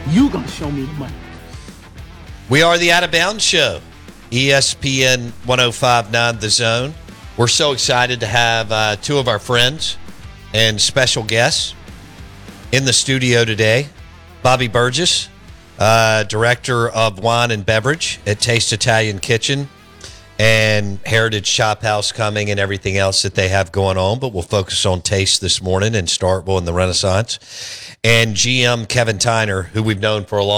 You gonna show me the money. We are the Out of Bounds Show, ESPN 105.9 The Zone. We're so excited to have two of our friends and special guests in the studio today. Bobby Burgess, Director of Wine and Beverage at Taste Italian Kitchen and Heritage Chop House coming and everything else that they have going on, but we'll focus on Taste this morning and Starkville and the Renaissance. And GM Kevin Tyner, who we've known for a long